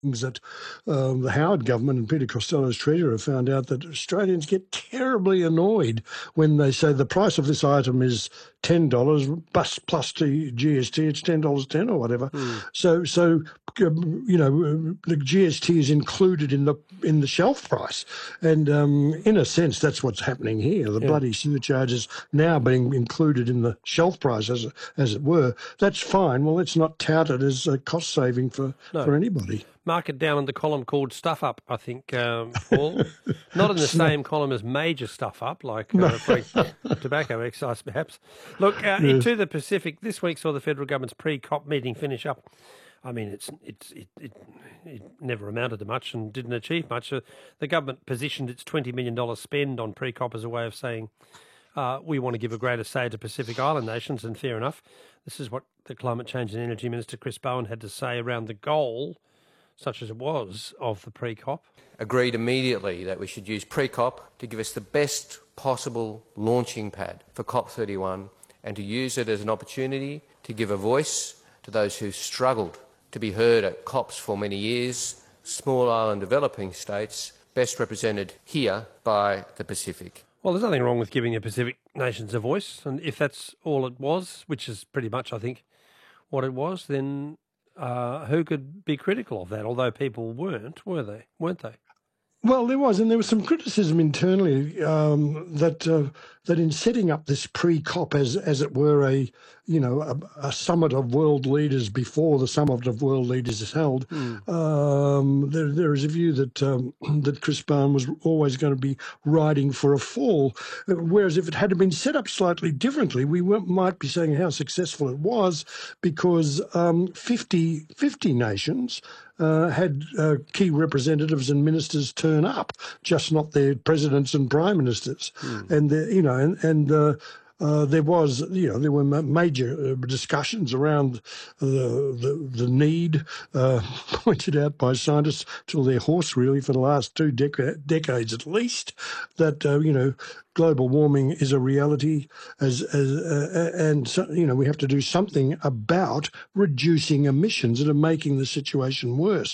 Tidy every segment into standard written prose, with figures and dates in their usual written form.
that the Howard government and Peter Costello's treasurer found out that Australians get terribly annoyed when they say the price of this item is $10, plus the GST, it's $10.10 or whatever. So the GST is included in the shelf price, and in a sense, that's what's happening here. The bloody surcharge is now being included in the shelf price, as it were. That's fine. Well, it's not touted as a cost saving for anybody. Mark it down in the column called Stuff Up, I think, Paul. Not in the same column as Major Stuff Up, like free tobacco excise, perhaps. Look, into the Pacific, this week saw the federal government's pre-COP meeting finish up. I mean, it never amounted to much and didn't achieve much. The government positioned its $20 million spend on pre-COP as a way of saying, we want to give a greater say to Pacific Island nations, and fair enough. This is what the Climate Change and Energy Minister, Chris Bowen, had to say around the goal, such as it was, of the pre-COP. Agreed immediately that we should use pre-COP to give us the best possible launching pad for COP31 and to use it as an opportunity to give a voice to those who struggled to be heard at COPs for many years, small island developing states, best represented here by the Pacific. Well, there's nothing wrong with giving the Pacific nations a voice, and if that's all it was, which is pretty much, I think, what it was, then who could be critical of that? Although people weren't they? Well, there was some criticism internally that in setting up this pre-COP as it were a summit of world leaders before the summit of world leaders is held, there is a view that Chris Bowen was always going to be riding for a fall, whereas if it had been set up slightly differently, we might be saying how successful it was, because 50 nations had key representatients and ministers turn up, just not their presidents and prime ministers, and there were major discussions around the need pointed out by scientists till their horse really for the last two decades at least, that global warming is a reality, and we have to do something about reducing emissions that are making the situation worse.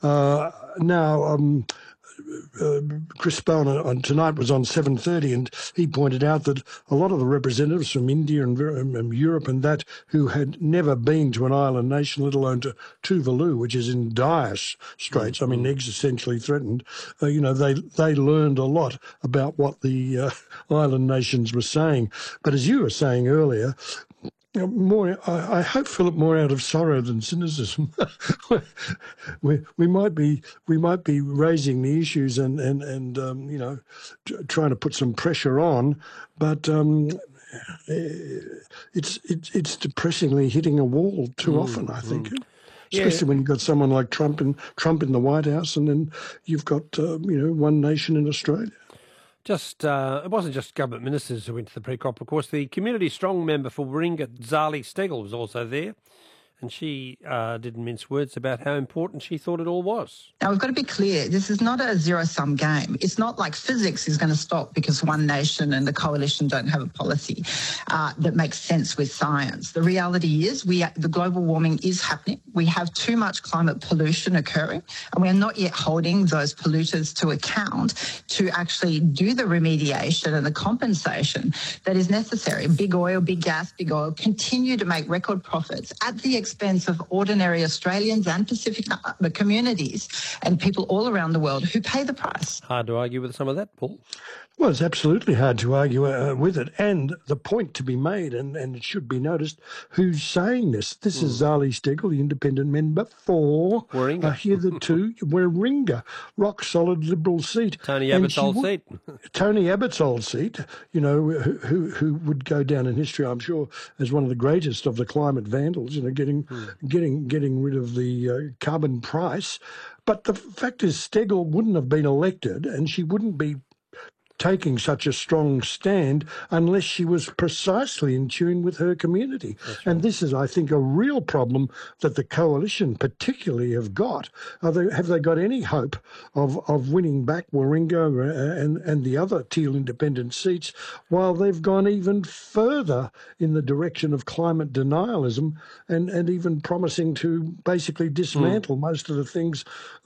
Chris Bowen tonight was on 7:30, and he pointed out that a lot of the representatives from India and Europe and that who had never been to an island nation, let alone to Tuvalu, which is in dire straits, I mean existentially threatened, they learned a lot about what the island nations were saying. But as you were saying earlier, I hope, Philip, more out of sorrow than cynicism. we might be raising the issues and trying to put some pressure on, but it's depressingly hitting a wall too often, I think. Especially when you've got someone like Trump in the White House, and then you've got one nation in Australia. It wasn't just government ministers who went to the pre-COP, of course. The Community Strong member for Warringah, Zali Steggall, was also there, and she didn't mince words about how important she thought it all was. Now, we've got to be clear, this is not a zero-sum game. It's not like physics is going to stop because one nation and the coalition don't have a policy that makes sense with science. The reality is the global warming is happening. We have too much climate pollution occurring, and we're not yet holding those polluters to account to actually do the remediation and the compensation that is necessary. Big oil, big gas, big oil continue to make record profits at the expense of ordinary Australians and Pacific communities and people all around the world who pay the price. Hard to argue with some of that, Paul. Well, it's absolutely hard to argue with it. And the point to be made, and it should be noticed, who's saying this? This is Zali Steggall, the independent member for Warringah, rock-solid Liberal seat. Tony Abbott's old seat. Tony Abbott's old seat, who would go down in history, I'm sure, as one of the greatest of the climate vandals, getting rid of the carbon price. But the fact is, Steggall wouldn't have been elected, and she wouldn't be taking such a strong stand unless she was precisely in tune with her community. Right. And this is, I think, a real problem that the coalition particularly have got. Have they got any hope of winning back Warringah and the other Teal independent seats, while they've gone even further in the direction of climate denialism and even promising to basically dismantle most of the things